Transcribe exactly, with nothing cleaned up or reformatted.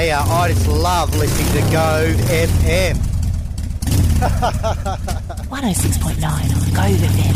tell you, I just love listening to Gove F M. one oh six point nine on Gove F M.